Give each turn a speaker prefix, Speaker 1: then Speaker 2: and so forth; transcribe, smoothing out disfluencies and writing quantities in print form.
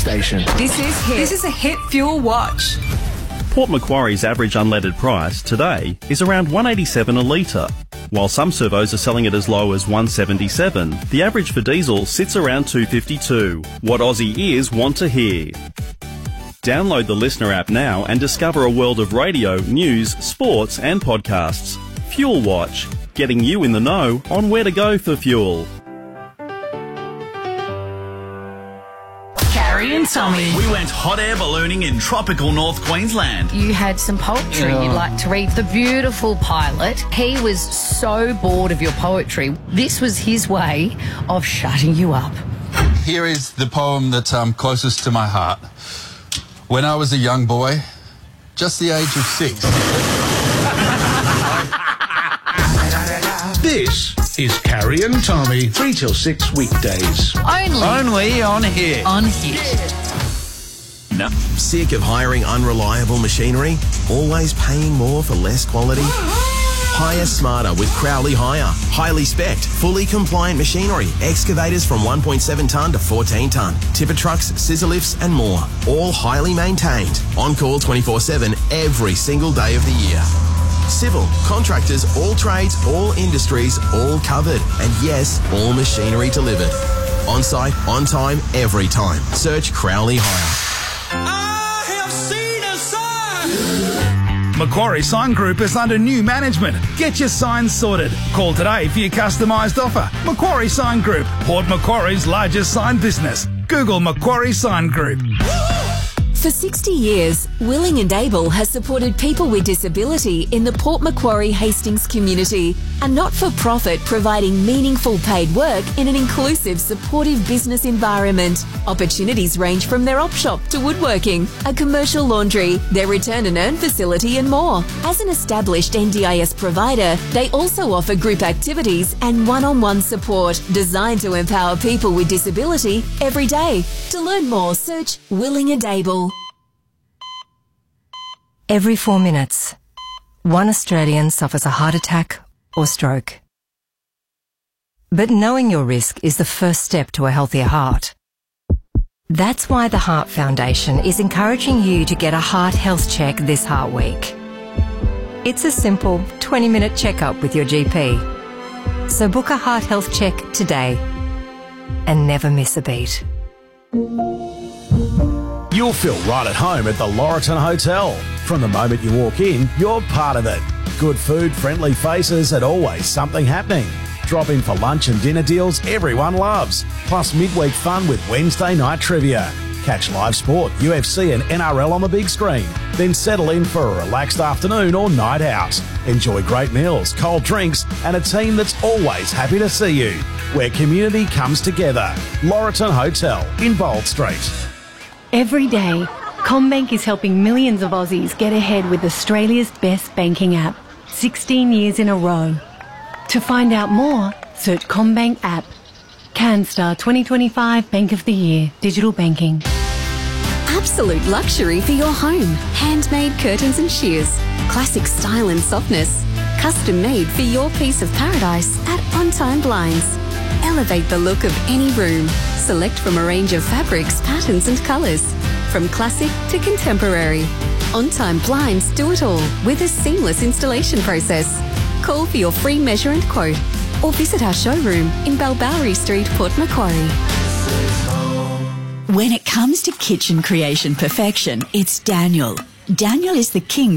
Speaker 1: station.
Speaker 2: This is Hit. This is a Hit Fuel Watch.
Speaker 3: Port Macquarie's average unleaded price today is around $1.87 a litre. While some servos are selling it as low as $1.77, the average for diesel sits around $2.52. What Aussie ears want to hear. Download the Listener app now and discover a world of radio, news, sports and podcasts. Fuel Watch, getting you in the know on where to go for fuel.
Speaker 4: Carrie and Tommy.
Speaker 5: We went hot air ballooning in tropical North Queensland.
Speaker 4: You had some poetry you'd like to read. The beautiful pilot, he was so bored of your poetry. This was his way of shutting you up.
Speaker 6: Here is the poem that's closest to my heart. When I was a young boy, just the age of 6.
Speaker 1: This is Carrie and Tommy, 3 till 6 weekdays.
Speaker 5: Only on Hit.
Speaker 4: On Hit.
Speaker 5: No.
Speaker 7: Sick of hiring unreliable machinery? Always paying more for less quality? Hire smarter with Crowley Hire. Highly spec'd, fully compliant machinery. Excavators from 1.7 tonne to 14 tonne. Tipper trucks, scissor lifts and more. All highly maintained. On call 24/7 every single day of the year. Civil, contractors, all trades, all industries, all covered. And yes, all machinery delivered. On site, on time, every time. Search Crowley Hire.
Speaker 5: I have seen a sign.
Speaker 8: Macquarie Sign Group is under new management. Get your signs sorted. Call today for your customised offer. Macquarie Sign Group, Port Macquarie's largest sign business. Google Macquarie Sign Group.
Speaker 9: For 60 years, Willing and Able has supported people with disability in the Port Macquarie Hastings community, a not-for-profit providing meaningful paid work in an inclusive, supportive business environment. Opportunities range from their op shop to woodworking, a commercial laundry, their return and earn facility and more. As an established NDIS provider, they also offer group activities and one-on-one support designed to empower people with disability every day. To learn more, search Willing and Able.
Speaker 10: Every 4 minutes, one Australian suffers a heart attack or stroke. But knowing your risk is the first step to a healthier heart. That's why the Heart Foundation is encouraging you to get a heart health check this Heart Week. It's a simple 20-minute checkup with your GP. So book a heart health check today and never miss a beat.
Speaker 11: You'll feel right at home at the Laurelton Hotel. From the moment you walk in, you're part of it. Good food, friendly faces, and always something happening. Drop in for lunch and dinner deals everyone loves. Plus midweek fun with Wednesday night trivia. Catch live sport, UFC and NRL on the big screen. Then settle in for a relaxed afternoon or night out. Enjoy great meals, cold drinks, and a team that's always happy to see you. Where community comes together. Laurelton Hotel in Bold Street.
Speaker 12: Every day, CommBank is helping millions of Aussies get ahead with Australia's best banking app, 16 years in a row. To find out more, search CommBank app. CanStar 2025 Bank of the Year, Digital Banking.
Speaker 9: Absolute luxury for your home. Handmade curtains and shears. Classic style and softness. Custom made for your piece of paradise at On Time Blinds. Elevate the look of any room. Select from a range of fabrics, patterns and colours. From classic to contemporary. On Time Blinds do it all with a seamless installation process. Call for your free measure and quote or visit our showroom in Balbowrie Street, Port Macquarie.
Speaker 13: When it comes to kitchen creation perfection, it's Daniel. Daniel is the king